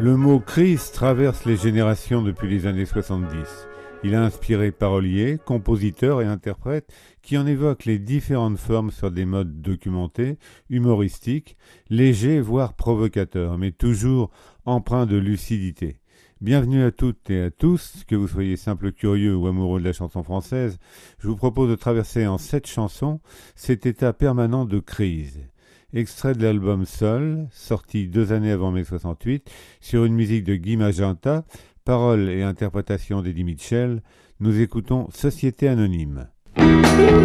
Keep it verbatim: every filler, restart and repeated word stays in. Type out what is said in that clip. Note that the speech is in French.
Le mot crise traverse les générations depuis les années soixante-dix. Il a inspiré paroliers, compositeurs et interprètes qui en évoquent les différentes formes sur des modes documentés, humoristiques, légers voire provocateurs, mais toujours empreints de lucidité. Bienvenue à toutes et à tous, que vous soyez simples curieux ou amoureux de la chanson française, je vous propose de traverser en sept chansons cet état permanent de crise. Extrait de l'album Sol, sorti deux années avant mai soixante-huit, sur une musique de Guy Magenta, paroles et interprétation d'Eddie Mitchell, nous écoutons Société Anonyme.